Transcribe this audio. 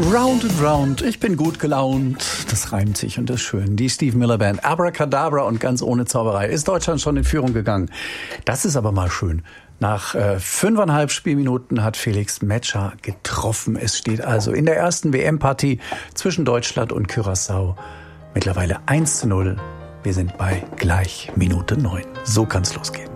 Round and round, ich bin gut gelaunt. Das reimt sich und das ist schön. Die Steve Miller Band, Abracadabra und ganz ohne Zauberei. Ist Deutschland schon in Führung gegangen? Das ist aber mal schön. Nach 5,5 Spielminuten hat Felix Metscher getroffen. Es steht also in der ersten WM-Partie zwischen Deutschland und Curaçao mittlerweile 1:0. Wir sind bei gleich Minute 9. So kann's losgehen.